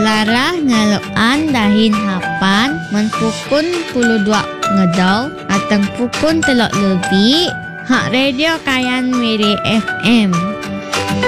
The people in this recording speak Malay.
Lara ngaloan dahin hapan menpukun 12 ngedaw atang pukun telok lebih hak radio Kayan Miri FM.